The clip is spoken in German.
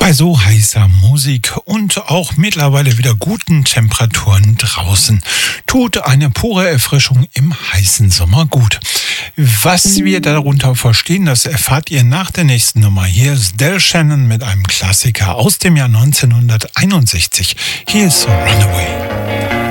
Bei so heißer Musik und auch mittlerweile wieder guten Temperaturen draußen tut eine pure Erfrischung im heißen Sommer gut. Was wir darunter verstehen, das erfahrt ihr nach der nächsten Nummer. Hier ist Del Shannon mit einem Klassiker aus dem Jahr 1961. Hier ist Runaway.